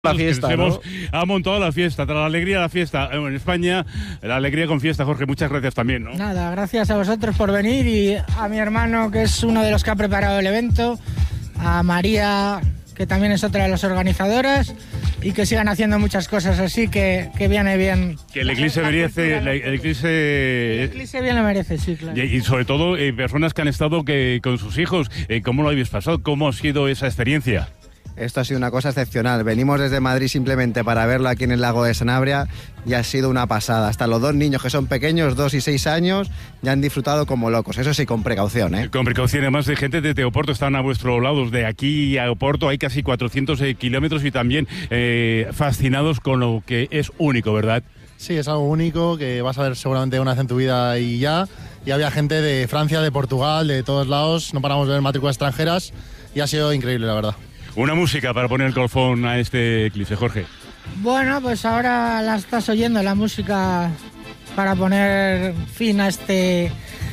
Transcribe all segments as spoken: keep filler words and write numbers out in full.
La fiesta, ¿no? Ha montado la fiesta, tras la alegría de la fiesta. En España, la alegría con fiesta, Jorge, muchas gracias también, ¿no? Nada, gracias a vosotros por venir y a mi hermano, que es uno de los que ha preparado el evento, a María, que también es otra de las organizadoras, y que sigan haciendo muchas cosas así, que, que viene bien. Que el Eclipse merece, el Eclipse... El Eclipse bien lo merece, sí, claro. Y, y sobre todo, eh, personas que han estado que, con sus hijos, eh, ¿cómo lo habéis pasado? ¿Cómo ha sido esa experiencia? Esto ha sido una cosa excepcional. Venimos desde Madrid simplemente para verlo aquí en el lago de Sanabria y ha sido una pasada. Hasta los dos niños, que son pequeños, dos y seis años, ya han disfrutado como locos. Eso sí, con precaución, ¿eh? Con precaución, además de gente de Oporto, están a vuestro lado. De aquí a Oporto hay casi cuatrocientos eh, kilómetros y también eh, fascinados con lo que es único, ¿verdad? Sí, es algo único que vas a ver seguramente una vez en tu vida y ya. Y había gente de Francia, de Portugal, de todos lados. No paramos de ver matrículas extranjeras y ha sido increíble, la verdad. Una música para poner el colofón a este eclipse, Jorge. Bueno, pues ahora la estás oyendo, la música para poner fin a este...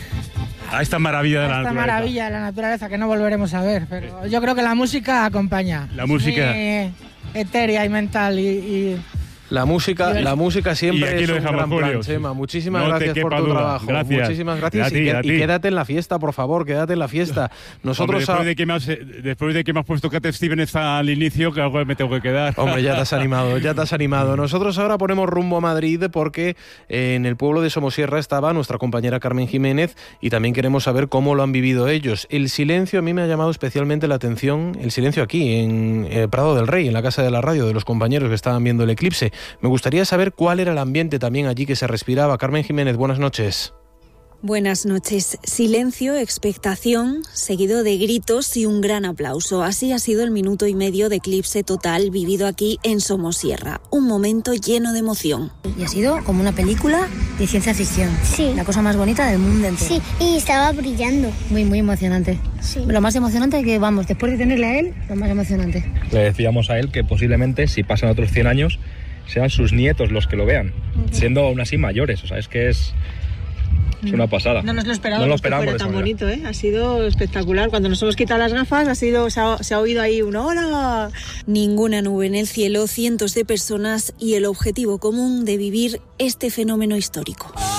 A esta maravilla de a la esta naturaleza. maravilla de la naturaleza que no volveremos a ver, pero yo creo que la música acompaña. La música... Es muy etérea y mental y... y... La música, la música siempre y aquí es lo un dejamos, gran plan, Julio. Chema. Muchísimas No gracias por tu duda. trabajo. Gracias. Muchísimas gracias A ti, y, que, a ti. y quédate en la fiesta, por favor, quédate en la fiesta. Nosotros Hombre, después, a... de que me has, después de que me has puesto Cat Stevens al inicio, que algo me tengo que quedar. Hombre, ya te has animado, ya te has animado. Nosotros ahora ponemos rumbo a Madrid porque en el pueblo de Somosierra estaba nuestra compañera Carmen Jiménez y también queremos saber cómo lo han vivido ellos. El silencio a mí me ha llamado especialmente la atención, el silencio aquí en eh, Prado del Rey, en la Casa de la Radio, de los compañeros que estaban viendo el eclipse. Me gustaría saber cuál era el ambiente también allí que se respiraba. Carmen Jiménez, buenas noches. Buenas noches. Silencio, expectación, seguido de gritos y un gran aplauso. Así ha sido el minuto y medio de eclipse total vivido aquí en Somosierra. Un momento lleno de emoción. Y ha sido como una película de ciencia ficción. Sí. La cosa más bonita del mundo entero. Sí, y estaba brillando. Muy, muy emocionante. Sí. Lo más emocionante que, vamos, después de tenerle a él, lo más emocionante. Le decíamos a él que posiblemente, si pasan otros cien años, sean sus nietos los que lo vean, uh-huh. siendo aún así mayores. O sea, es que es, es una pasada. No nos lo esperábamos, no lo esperábamos que fuera tan bonito, ¿eh? Ha sido espectacular. Cuando nos hemos quitado las gafas, ha sido, se, ha, se ha oído ahí un ¡hola! Ninguna nube en el cielo, cientos de personas y el objetivo común de vivir este fenómeno histórico.